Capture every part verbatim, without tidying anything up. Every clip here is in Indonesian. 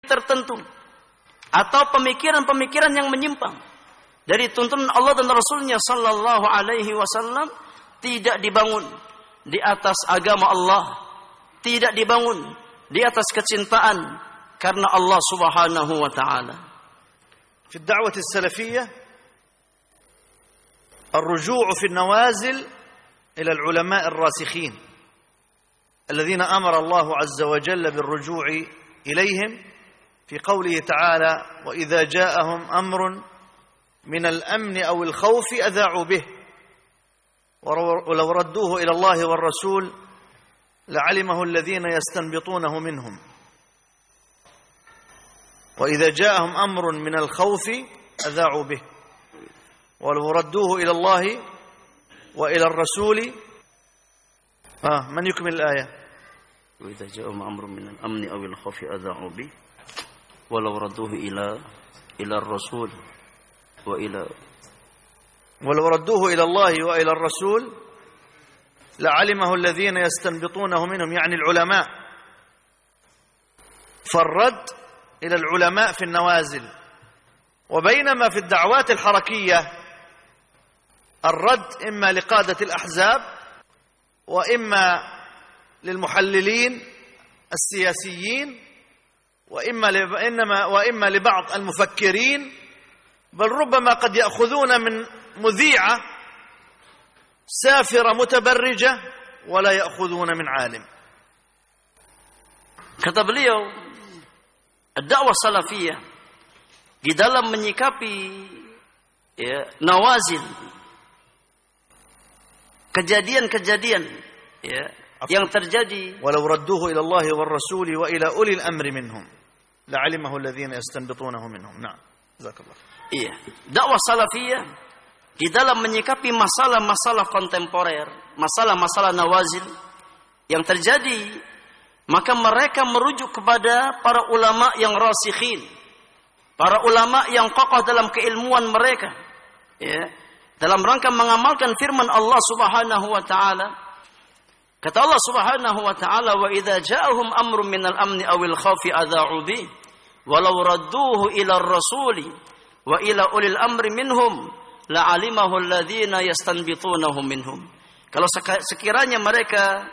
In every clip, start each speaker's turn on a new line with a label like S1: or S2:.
S1: tertentu atau pemikiran-pemikiran yang menyimpang dari tuntunan Allah dan Rasulnya sallallahu alaihi wasallam tidak dibangun di atas agama Allah, tidak dibangun di atas kecintaan karena Allah Subhanahu wa taala.
S2: في الدعوة السلفية الرجوع في النوازل إلى العلماء الراسخين الذين أمر الله عز وجل بالرجوع إليهم في قوله تعالى: وإذا جاءهم أمر من الأمن أو الخوف أذاعوا به ولو ردوه إلى الله والرسول لعلمه الذين يستنبطونه منهم. وإذا جاءهم أمر من الخوف أذاعوا به ولو ردوه إلى الله وإلى الرسول. آه من يكمل الآية؟
S1: وإذا جاءهم أمر من الأمن أو الخوف أذاعوا به ولو ردوه إلى إلى الرسول وإلى
S2: ولو ردوه إلى الله وإلى الرسول لعلمه الذين يستنبطونه منهم، يعني العلماء. فالرد إلى العلماء في النوازل. وبينما في الدعوات الحركية الرد إما لقادة الأحزاب وإما للمحللين السياسيين وإما إنما وإما لبعض المفكرين، بل ربما قد يأخذون من مذيعة سافرة متبرجة ولا يأخذون من عالم.
S1: Kata beliau, dakwah salafiyah di dalam menyikapi ya, nawazil, kejadian-kejadian ya, yang terjadi.
S2: Walau radduhu ila Allah wa Rasul wa ila ulil amri minhum la'alimahu alladhina yastanbitunahu minhum. Naam. Jazakallah.
S1: Iya, dakwah salafiyah di dalam menyikapi masalah-masalah kontemporer, masalah-masalah nawazil yang terjadi, maka mereka merujuk kepada para ulama yang rasikhin, para ulama yang kokoh dalam keilmuan mereka, ya, dalam rangka mengamalkan firman Allah Subhanahu wa taala. Kata Allah Subhanahu wa taala, "Wa idza ja'ahum amrun minal amni awil khaufi adza'u bi, walau radduhu ila ar-rasuli wa ila ulil amri minhum la'alimahu alladhina yastanbitunahu minhum." Kalau sekiranya mereka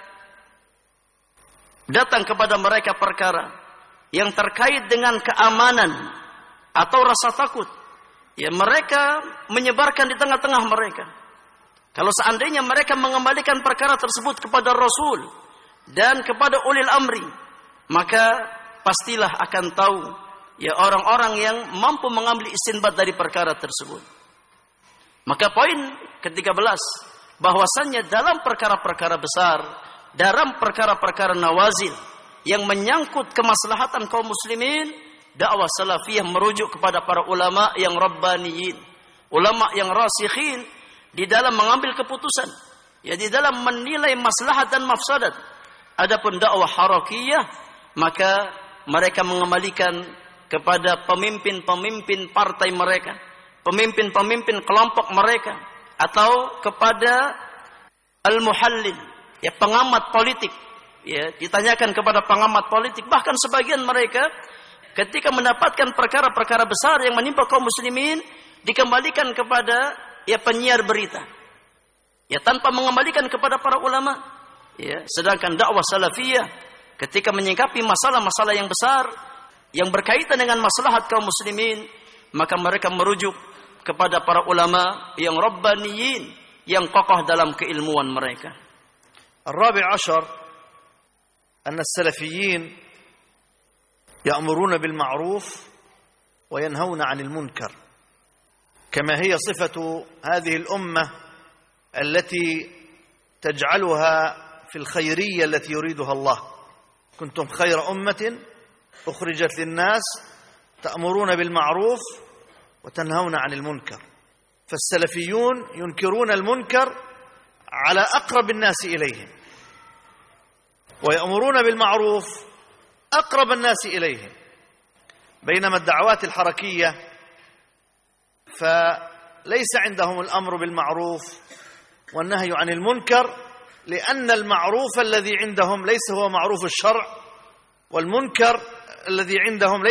S1: datang kepada mereka perkara yang terkait dengan keamanan atau rasa takut, ya mereka menyebarkan di tengah-tengah mereka. Kalau seandainya mereka mengembalikan perkara tersebut kepada Rasul dan kepada ulil amri, maka pastilah akan tahu ya orang-orang yang mampu mengambil istinbat dari perkara tersebut. Maka poin ketiga belas, bahwasannya dalam perkara-perkara besar, dalam perkara-perkara nawazil yang menyangkut kemaslahatan kaum muslimin, dakwah salafiyah merujuk kepada para ulama yang rabbaniyin, ulama yang rasikhin di dalam mengambil keputusan, ya di dalam menilai maslahat dan mafsadat. Adapun dakwah harakiyah, maka mereka mengembalikan kepada pemimpin-pemimpin partai mereka, pemimpin-pemimpin kelompok mereka, atau kepada al-muhallil, ya pengamat politik, ya ditanyakan kepada pengamat politik. Bahkan sebagian mereka ketika mendapatkan perkara-perkara besar yang menimpa kaum muslimin, dikembalikan kepada ya penyiar berita, ya tanpa mengembalikan kepada para ulama. Ya, sedangkan dakwah salafiyah ketika menyikapi masalah-masalah yang besar yang berkaitan dengan maslahat kaum muslimin, maka mereka merujuk kepada para ulama yang rabbaniyin, yang kokoh dalam keilmuan mereka.
S2: الرابع عشر أن السلفيين يأمرون بالمعروف وينهون عن المنكر، كما هي صفة هذه الأمة التي تجعلها في الخيرية التي يريدها الله. كنتم خير أمة أخرجت للناس تأمرون بالمعروف وتنهون عن المنكر. فالسلفيون ينكرون المنكر على أقرب الناس إليهم ويأمرون بالمعروف أقرب الناس إليهم، بينما الدعوات الحركية فليس عندهم الأمر بالمعروف والنهي عن المنكر، لأن المعروف الذي عندهم ليس هو معروف الشرع، والمنكر الذي عندهم